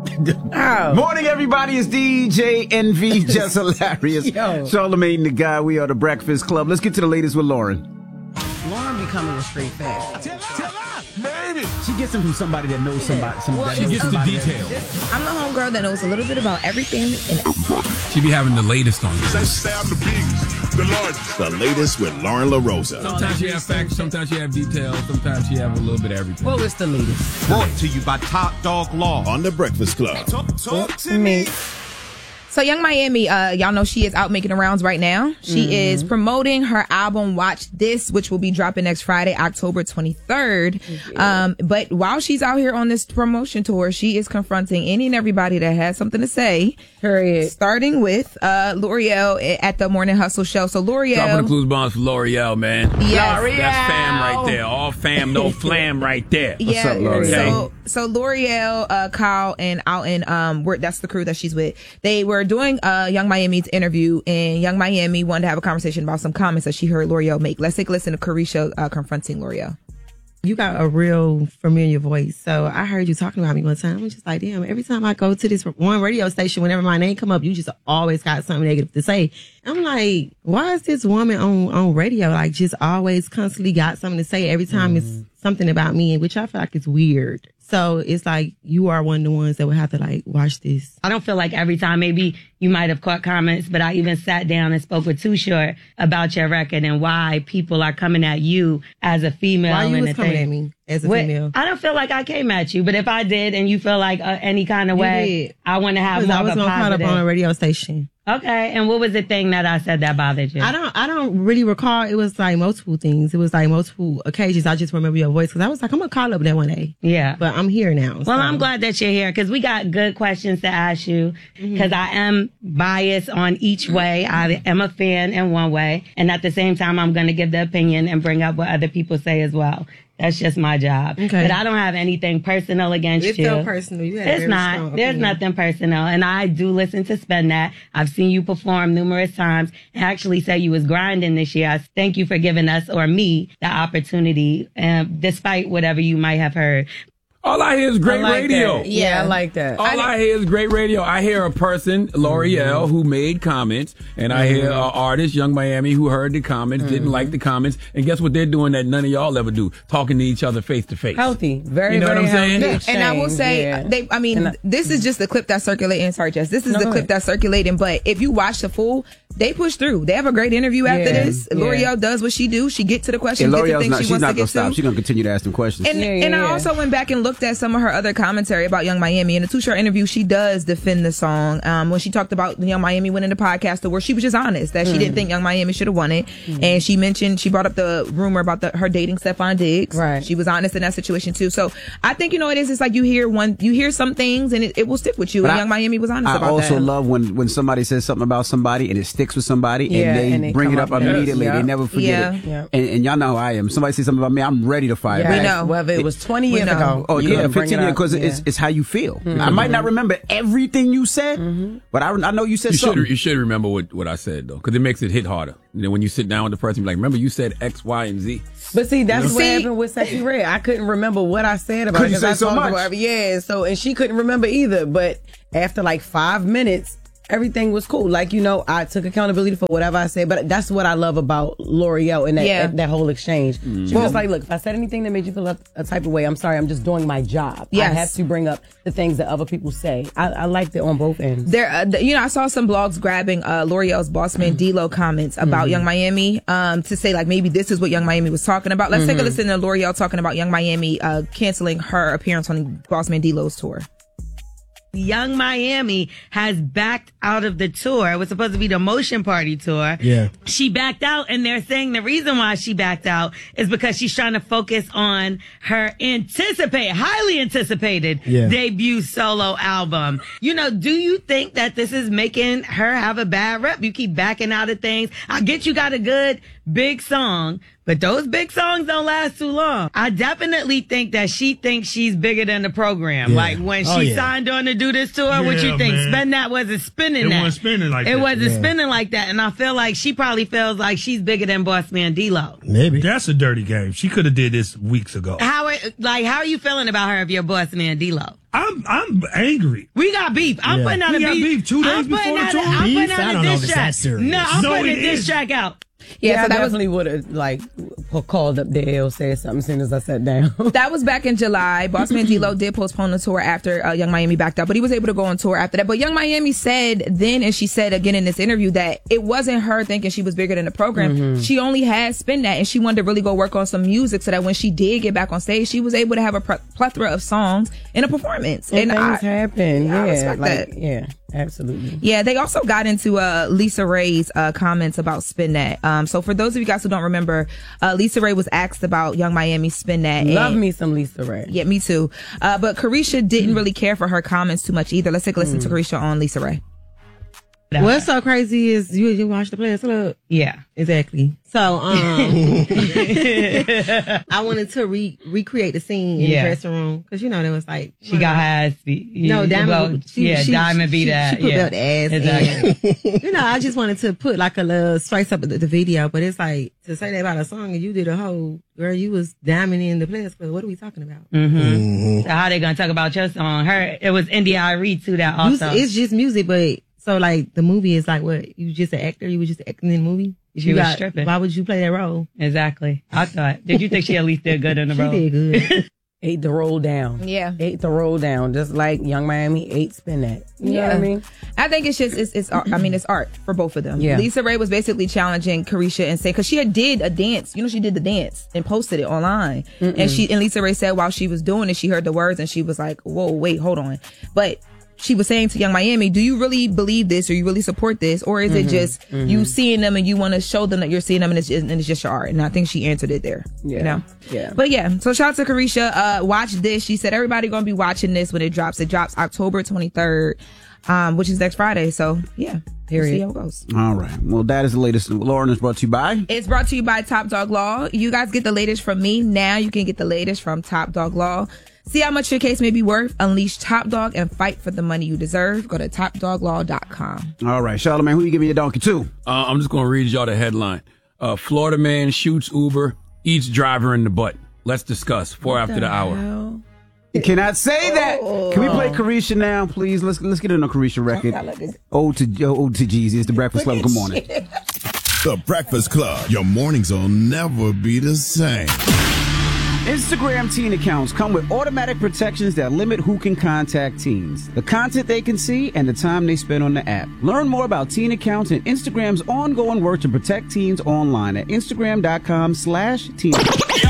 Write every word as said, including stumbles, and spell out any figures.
Oh. Morning, everybody. It's D J N V, just hilarious. Charlamagne the Guy. We are the Breakfast Club. Let's get to the latest with Lauren. Lauren becoming a straight fat. Tell her, baby. She gets them from somebody that knows somebody. somebody Well, that she knows gets the somebody details. I'm the homegirl that knows a little bit about everything. And She be having the latest on you. Sam the biggest, the largest. The latest with Lauren LaRosa. Sometimes you have facts, sometimes you have details, sometimes you have a little bit of everything. What was the latest? Brought to you by Top Dog Law. On the Breakfast Club. Talk, talk to me. So Young Miami, uh, y'all know she is out making the rounds right now. She Mm-hmm. is promoting her album Watch This, which will be dropping next Friday, October twenty-third. Um, but while she's out here on this promotion tour, she is confronting any and everybody that has something to say. Period. Starting with uh, L'Oreal at the Morning Hustle show. So L'Oreal. Dropping the clues bombs for L'Oreal, man. Yes. L'Oreal. That's fam right there. All fam, no flam right there. Yeah, up, L'Oreal? so so L'Oreal, uh, Kyle, and Alton, um, were, that's the crew that she's with. They were doing uh, Young Miami's interview, and Young Miami wanted to have a conversation about some comments that she heard L'Oreal make. Let's take a listen to Carisha uh, confronting L'Oreal. You got a real familiar voice. So I heard you talking about me one time. I'm just like, damn, every time I go to this one radio station, whenever my name come up, you just always got something negative to say. I'm like, why is this woman on, on radio, like, just always constantly got something to say every time mm. it's something about me, which I feel like is weird. So it's like you are one of the ones that would have to, like, watch this. I don't feel like every time, maybe you might have caught comments, but I even sat down and spoke with Too Short about your record and why people are coming at you as a female. Why you and was coming thing. at me as a What, female? I don't feel like I came at you, but if I did and you feel like uh, any kind of You way, did. I want to have Because more I was of a going to call up positive. on a radio station. Okay, and what was the thing that I said that bothered you? I don't, I don't really recall. It was like multiple things. It was like multiple occasions. I just remember your voice because I was like, I'm gonna call up that one day. Yeah, but I'm here now. Well, so. I'm glad that you're here because we got good questions to ask you because I am biased on each way. I am a fan in one way, and at the same time, I'm going to give the opinion and bring up what other people say as well. That's just my job. Okay. But I don't have anything personal against It you. felt personal. You had a It's very not. strong There's opinion. nothing personal. And I do listen to Spend That. I've seen you perform numerous times and actually say you was grinding this year. I thank you for giving us or me the opportunity, um, despite whatever you might have heard. All I hear is great I like radio. that. Yeah, I like that. All I, hear is great radio. I hear a person, L'Oreal, mm-hmm. who made comments, and I hear an artist, Young Miami, who heard the comments, mm-hmm. didn't like the comments, and guess what they're doing that none of y'all ever do? Talking to each other face to face. Healthy. Very, you know very what I'm saying? healthy And I will say, yeah. they. I mean, I, this is just the clip that's circulating. Sorry, Jess. This is no, the clip that's circulating. But if you watch the full, they push through. They have a great interview after Yeah, this. yeah. L'Oreal does what she do. She get to the questions. Yeah, Get to L'Oreal's things not, she she's wants not to going to get stop. to. She's going to continue to ask them questions. And, Yeah, yeah, and I yeah. also went back and looked at some of her other commentary about Young Miami. In the Too Short interview, she does defend the song. Um, when she talked about Young Miami winning the podcast award, she was just honest that she Mm. didn't think Young Miami should have won it. Mm. And she mentioned, she brought up the rumor about the, her dating Stephon Diggs. Right. She was honest in that situation too. So I think, you know, it is, it's like you hear one, you hear some things and it, it will stick with you. But and I- Young Miami was honest I about also that. love when, when somebody says something about somebody and it sticks with somebody Yeah, and they and they bring come it up up with it. immediately. Yeah. They never forget Yeah. it. Yeah. And, and y'all know how I am. Somebody says something about me, I'm ready to fire Yes. back. We know. Whether it was twenty We years know. ago. Oh, you yeah, gonna bring fifteen it years, up. because Yeah. it's, it's how you feel. I might not remember everything you said, Mm-hmm. but I, I know you said You something. should, you should remember what, what I said, though, because it makes it hit harder. You know, when you sit down with the person, you're like, remember you said X, Y, and Z. But see, that's You what see- happened with Sexy Red. I couldn't remember what I said about it. Because you 'cause say I so talked much. about it. Yeah, so, and she couldn't remember either. But after like five minutes, everything was cool. Like, you know, I took accountability for whatever I said. But that's what I love about L'Oreal and that, Yeah. that whole exchange. Mm. She was just like, look, if I said anything that made you feel a, a type of way, I'm sorry. I'm just doing my job. Yes. I have to bring up the things that other people say. I, I liked it on both ends. There, uh, th- you know, I saw some blogs grabbing uh, L'Oreal's boss man D-Lo comments about Mm-hmm. Young Miami um, to say like maybe this is what Young Miami was talking about. Let's Mm-hmm. take a listen to L'Oreal talking about Young Miami uh, canceling her appearance on boss man D-Lo's tour. Young Miami has backed out of the tour. It was supposed to be the Motion Party tour. Yeah. She backed out, and they're saying the reason why she backed out is because she's trying to focus on her anticipate, highly anticipated Yeah. debut solo album. You know, do you think that this is making her have a bad rep? You keep backing out of things. I get you got a good big song, but those big songs don't last too long. I definitely think that she thinks she's bigger than the program. Yeah. Like when Oh, she yeah. signed on to do this tour, what Yeah, you think? man. Spin That wasn't spinning It that. wasn't spinning like it that. wasn't Yeah. spinning like that. And I feel like she probably feels like she's bigger than Boss Man D-Lo. Maybe. That's a dirty game. She could have did this weeks ago. How are- like how are you feeling about her if you're Boss Man D-Lo? I'm I'm angry. We got beef. I'm Yeah. putting out We a got beef. beef two days I'm putting before the out tour. A, I'm Beef? putting I out don't a know diss if it's track. that serious. No, I'm No, putting it a diss is. track out. Yeah, Yeah, I so that was definitely would have like p- called up Dale, said something as soon as I sat down. That was back in July. Bossman D-Lo did postpone the tour after uh, Young Miami backed out, but he was able to go on tour after that. But Young Miami said then, and she said again in this interview, that it wasn't her thinking she was bigger than the program. Mhm. She only had Spin That, and she wanted to really go work on some music so that when she did get back on stage, she was able to have a pl- plethora of songs and a performance. And, And things I, happen. yeah, I Yeah, respect like, that. yeah, absolutely. Yeah, they also got into uh, Lisa Ray's uh, comments about Spin That. Um, so for those of you guys who don't remember, uh, Lisa Ray was asked about Young Miami Spin That. Love and- me some Lisa Ray. Yeah, me too. Uh, but Carisha didn't really care for her comments too much either. Let's take a listen to Carisha on Lisa Ray. What's so crazy is you you watch the Players Club. Yeah, exactly. So um, I wanted to re- recreate the scene in Yeah. the dressing room because you know there was like She got her ass beat. No, Diamond. Well, she, yeah, she, Diamond beat she, that. She put yeah. belt the ass. Exactly. And, you know, I just wanted to put like a little spice up the, the video, but it's like to say that about a song and you did a whole girl. You was Diamond in the Players Club. What are we talking about? Mm-hmm. So how they gonna talk about your song? Her, it was India Irie too. That You- also. it's just music, but so like the movie is like what you just an actor. You were just acting in the movie. If She you was got- stripping. Why would you play that role? Exactly. I thought. Did you think she at least did good in the She role? did good. Ate the roll down. Yeah. Ate the roll down, just like Young Miami ate Spin That. You know what I mean? I think it's just it's, it's art. I mean it's art for both of them. Yeah. Lisa Ray was basically challenging Carisha and saying, because she had did a dance, you know, she did the dance and posted it online, Mm-mm. and she and Lisa Ray said while she was doing it, she heard the words and she was like, "Whoa, wait, hold on," but. She was saying to Young Miami, do you really believe this or you really support this? Or is it Mhm, just mhm. you seeing them and you want to show them that you're seeing them and it's, just, and it's just your art? And I think she answered it there. Yeah. You know? Yeah. But yeah, so shout out to Carisha. Uh, watch this. She said everybody going to be watching this when it drops. It drops October twenty-third, um, which is next Friday. So yeah, we'll see how it goes. All right. Well, that is the latest. Lauren is brought to you by. It's brought to you by Top Dog Law. You guys get the latest from me. Now you can get the latest from Top Dog Law. See how much your case may be worth. Unleash Top Dog and fight for the money you deserve. Go to top dog law dot com. All right, Charlamagne, who you giving your donkey to? Uh, I'm just going to read y'all the headline. Uh, Florida man shoots Uber, eats driver in the butt. Let's discuss. Four after the hour. You cannot say that. Can we play Carisha now, please? Let's let's get in a Carisha record. Ode to Ode to Jeezy. It's the Breakfast Club. Good morning. The Breakfast Club. Your mornings will never be the same. Instagram teen accounts come with automatic protections that limit who can contact teens, the content they can see, and the time they spend on the app. Learn more about teen accounts and Instagram's ongoing work to protect teens online at instagram dot com slash teen.